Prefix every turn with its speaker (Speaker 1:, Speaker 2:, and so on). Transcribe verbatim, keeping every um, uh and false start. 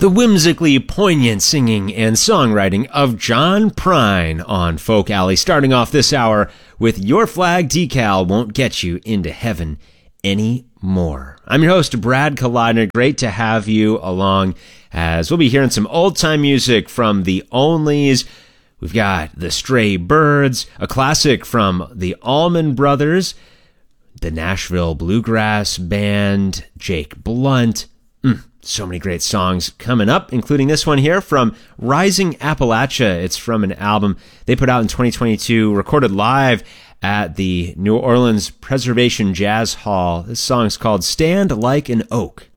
Speaker 1: the whimsically poignant singing and songwriting of John Prine on Folk Alley, starting off this hour with Your Flag Decal Won't Get You Into Heaven Anymore. I'm your host, Brad Kalodner. Great to have you along as we'll be hearing some old-time music from the Onlys. We've got the Stray Birds, a classic from the Allman Brothers, the Nashville Bluegrass Band, Jake Blunt. Mm, so many great songs coming up, including this one here from Rising Appalachia. It's from an album they put out in twenty twenty-two, recorded live at the New Orleans Preservation Jazz Hall. This song is called Stand Like an Oak.